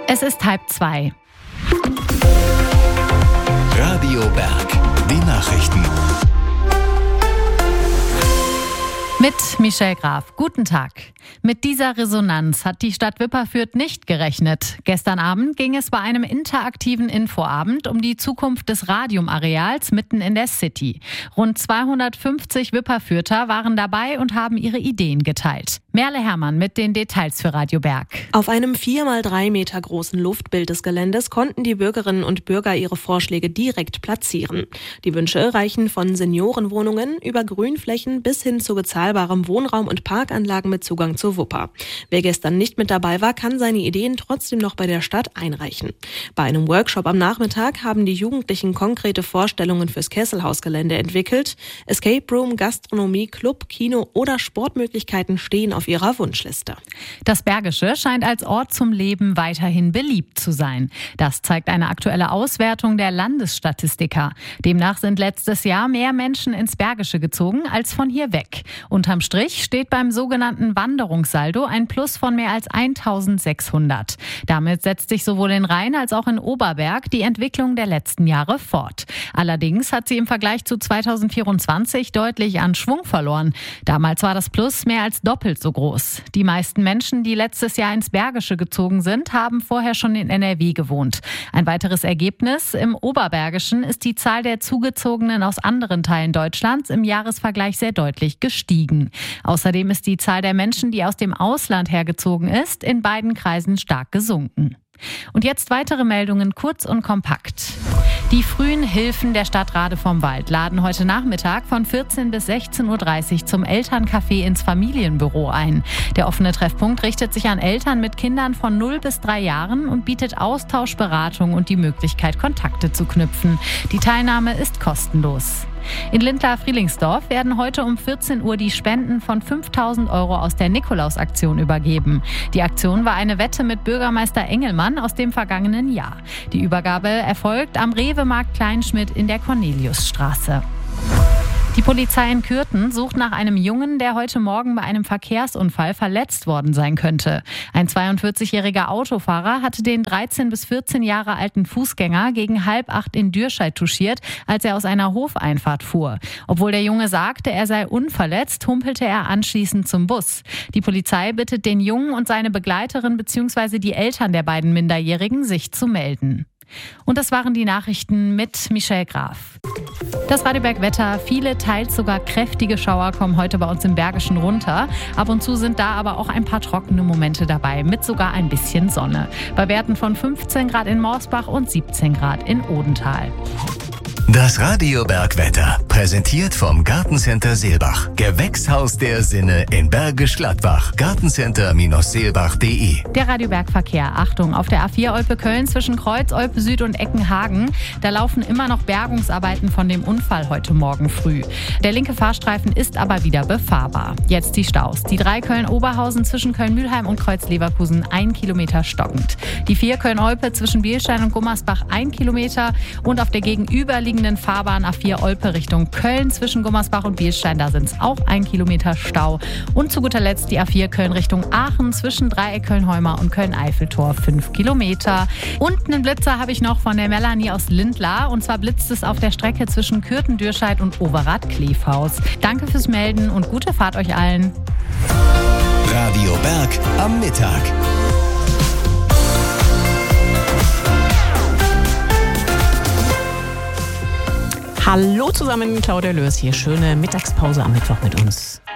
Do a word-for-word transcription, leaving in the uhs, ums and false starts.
Es ist halb zwei. Radio Berg, die Nachrichten. Mit Michelle Graf. Guten Tag. Mit dieser Resonanz hat die Stadt Wipperfürth nicht gerechnet. Gestern Abend ging es bei einem interaktiven Infoabend um die Zukunft des Radiumareals mitten in der City. Rund zweihundertfünfzig Wipperfürther waren dabei und haben ihre Ideen geteilt. Merle Herrmann mit den Details für Radio Berg. Auf einem vier mal drei Meter großen Luftbild des Geländes konnten die Bürgerinnen und Bürger ihre Vorschläge direkt platzieren. Die Wünsche reichen von Seniorenwohnungen über Grünflächen bis hin zu bezahlbarem Wohnraum und Parkanlagen mit Zugang zur Wupper. Wer gestern nicht mit dabei war, kann seine Ideen trotzdem noch bei der Stadt einreichen. Bei einem Workshop am Nachmittag haben die Jugendlichen konkrete Vorstellungen fürs Kesselhausgelände entwickelt. Escape Room, Gastronomie, Club, Kino oder Sportmöglichkeiten stehen auf ihrer Wunschliste. Das Bergische scheint als Ort zum Leben weiterhin beliebt zu sein. Das zeigt eine aktuelle Auswertung der Landesstatistiker. Demnach sind letztes Jahr mehr Menschen ins Bergische gezogen als von hier weg. Unterm Strich steht beim sogenannten Wanderungssaldo ein Plus von mehr als eintausendsechshundert. Damit setzt sich sowohl in Rhein als auch in Oberberg die Entwicklung der letzten Jahre fort. Allerdings hat sie im Vergleich zu zweitausendvierundzwanzig deutlich an Schwung verloren. Damals war das Plus mehr als doppelt so groß. Die meisten Menschen, die letztes Jahr ins Bergische gezogen sind, haben vorher schon in N R W gewohnt. Ein weiteres Ergebnis: Im Oberbergischen ist die Zahl der Zugezogenen aus anderen Teilen Deutschlands im Jahresvergleich sehr deutlich gestiegen. Außerdem ist die Zahl der Menschen, die aus dem Ausland hergezogen ist, in beiden Kreisen stark gesunken. Und jetzt weitere Meldungen kurz und kompakt. Die frühen Hilfen der Stadt Rade vom Wald laden heute Nachmittag von vierzehn bis sechzehn Uhr dreißig zum Elterncafé ins Familienbüro ein. Der offene Treffpunkt richtet sich an Eltern mit Kindern von null bis drei Jahren und bietet Austausch, Beratung und die Möglichkeit, Kontakte zu knüpfen. Die Teilnahme ist kostenlos. In Lindlar-Frielingsdorf werden heute um vierzehn Uhr die Spenden von fünftausend Euro aus der Nikolaus-Aktion übergeben. Die Aktion war eine Wette mit Bürgermeister Engelmann aus dem vergangenen Jahr. Die Übergabe erfolgt am Rewe-Markt Kleinschmidt in der Corneliusstraße. Die Polizei in Kürten sucht nach einem Jungen, der heute Morgen bei einem Verkehrsunfall verletzt worden sein könnte. Ein zweiundvierzigjähriger Autofahrer hatte den dreizehn bis vierzehn Jahre alten Fußgänger gegen halb acht in Dürscheid touchiert, als er aus einer Hofeinfahrt fuhr. Obwohl der Junge sagte, er sei unverletzt, humpelte er anschließend zum Bus. Die Polizei bittet den Jungen und seine Begleiterin bzw. die Eltern der beiden Minderjährigen, sich zu melden. Und das waren die Nachrichten mit Michelle Graf. Das Radio Berg Wetter, viele, teils sogar kräftige Schauer kommen heute bei uns im Bergischen runter. Ab und zu sind da aber auch ein paar trockene Momente dabei, mit sogar ein bisschen Sonne. Bei Werten von fünfzehn Grad in Morsbach und siebzehn Grad in Odenthal. Das Radio Berg Wetter, präsentiert vom Gartencenter Seelbach. Gewächshaus der Sinne in Bergisch Gladbach. Gartencenter Seelbach punkt de. Der Radio Berg Verkehr. Achtung, auf der A vier Olpe-Köln zwischen Kreuz, Olpe Süd und Eckenhagen. Da laufen immer noch Bergungsarbeiten von dem Unfall heute Morgen früh. Der linke Fahrstreifen ist aber wieder befahrbar. Jetzt die Staus. Die drei Köln-Oberhausen zwischen Köln-Mühlheim und Kreuz-Leverkusen ein Kilometer stockend. Die vier Köln-Olpe zwischen Bielstein und Gummersbach ein Kilometer. Und auf der gegenüberliegenden Fahrbahn A vier Olpe Richtung Köln zwischen Gummersbach und Bielstein, da sind es auch ein Kilometer Stau. Und zu guter Letzt die A vier Köln Richtung Aachen zwischen Dreieck Köln-Heuma und Köln-Eiffeltor fünf Kilometer. Und einen Blitzer habe ich noch von der Melanie aus Lindlar, und zwar blitzt es auf der Strecke zwischen Kürten-Dürscheid und Overath-Klefhaus. Danke fürs Melden und gute Fahrt euch allen. Radio Berg am Mittag. Hallo zusammen, Claudia Lörs hier. Schöne Mittagspause am Mittwoch mit uns.